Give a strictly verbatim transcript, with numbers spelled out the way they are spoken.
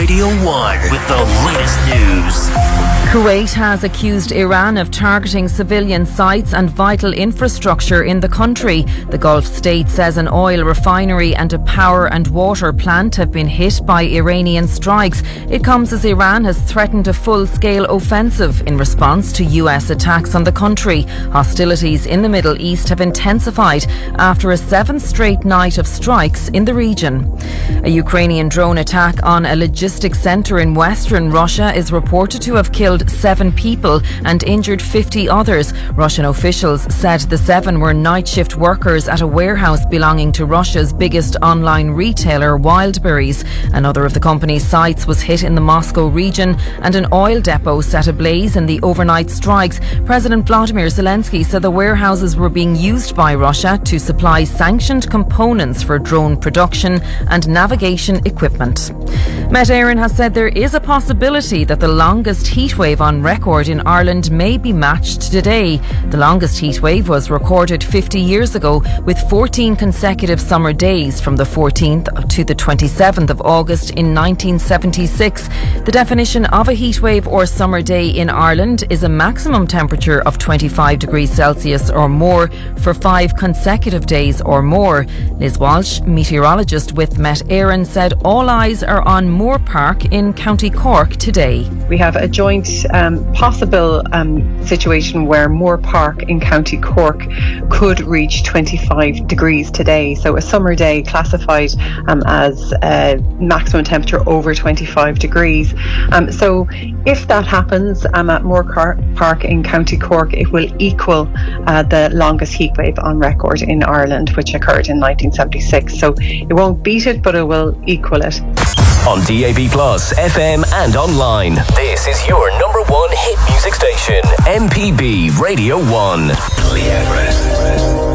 Radio one with the latest news. Kuwait has accused Iran of targeting civilian sites and vital infrastructure in the country. The Gulf state says an oil refinery and a power and water plant have been hit by Iranian strikes. It comes as Iran has threatened a full-scale offensive in response to U S attacks on the country. Hostilities in the Middle East have intensified after a seventh straight night of strikes in the region. A Ukrainian drone attack on a logistics centre in western Russia is reported to have killed seven people and injured fifty others. Russian officials said the seven were night shift workers at a warehouse belonging to Russia's biggest online retailer, Wildberries. Another of the company's sites was hit in the Moscow region, and an oil depot set ablaze in the overnight strikes. President Vladimir Zelensky said the warehouses were being used by Russia to supply sanctioned components for drone production and navigation equipment. Met Éireann has said there is a possibility that the longest heatwave on record in Ireland may be matched today. The longest heatwave was recorded fifty years ago, with fourteen consecutive summer days from the fourteenth to the twenty-seventh of August in nineteen seventy-six. The definition of a heatwave or summer day in Ireland is a maximum temperature of twenty-five degrees Celsius or more for five consecutive days or more. Liz Walsh, meteorologist with Met Éireann, said all eyes are on Moore Park in County Cork today. We have a joint um, possible um, situation where Moore Park in County Cork could reach twenty-five degrees today. So a summer day classified um, as a maximum temperature over twenty-five degrees. Um, so if that happens um, at Moore Car- Park in County Cork, it will equal uh, the longest heatwave on record in Ireland, which occurred in nineteen seventy-six. So it won't beat it, but it will equal it. On D A B Plus, F M and online. This is your number one hit music station, M P B Radio one. Play Everest.